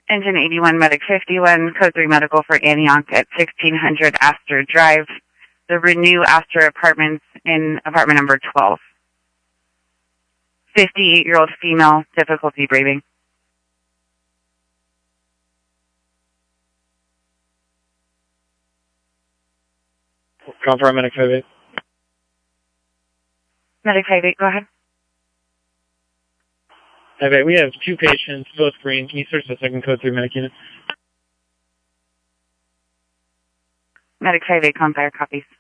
Engine 81, Medic 51, Code 3 Medical for Antioch at 1600 Astor Drive, the Renew Astor Apartments in apartment number 12. 58-year-old female, difficulty breathing. Confirm Medic 58. Medic 58, go ahead. 58, we have 2 patients, both green. Can you search the second Code 3 Medic unit? Medic 58, Confire, copies.